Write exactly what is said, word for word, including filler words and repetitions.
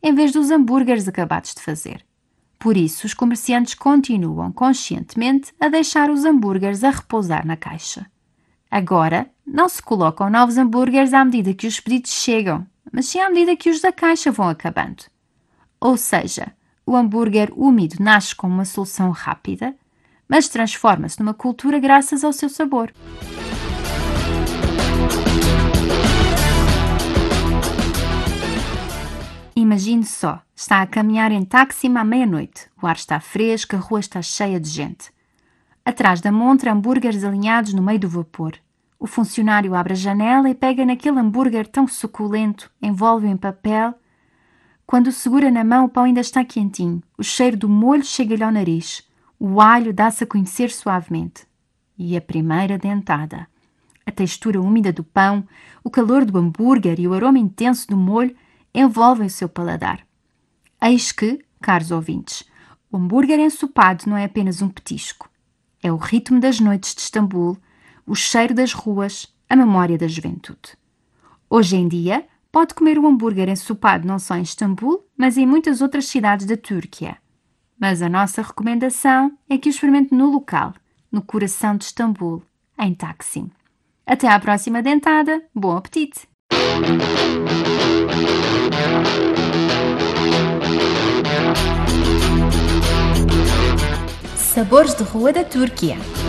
em vez dos hambúrgueres acabados de fazer. Por isso, os comerciantes continuam conscientemente a deixar os hambúrgueres a repousar na caixa. Agora, não se colocam novos hambúrgueres à medida que os pedidos chegam, mas sim à medida que os da caixa vão acabando. Ou seja, o hambúrguer úmido nasce como uma solução rápida, mas transforma-se numa cultura graças ao seu sabor. Imagine só, está a caminhar em Taksim à meia-noite, o ar está fresco, a rua está cheia de gente. Atrás da montra, hambúrgueres alinhados no meio do vapor. O funcionário abre a janela e pega naquele hambúrguer tão suculento, envolve-o em papel. Quando o segura na mão, o pão ainda está quentinho, o cheiro do molho chega-lhe ao nariz, o alho dá-se a conhecer suavemente. E a primeira dentada. A textura úmida do pão, o calor do hambúrguer e o aroma intenso do molho envolvem o seu paladar. Eis que, caros ouvintes, o hambúrguer ensopado não é apenas um petisco. É o ritmo das noites de Istambul, o cheiro das ruas, a memória da juventude. Hoje em dia, pode comer o hambúrguer ensopado não só em Istambul, mas em muitas outras cidades da Turquia. Mas a nossa recomendação é que o experimente no local, no coração de Istambul, em Taksim. Até à próxima dentada, bom apetite! Sabores de rua da Turquia.